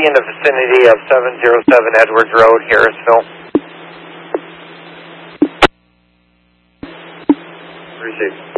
be in the vicinity of 707 Edwards Road, Harrisville. Received.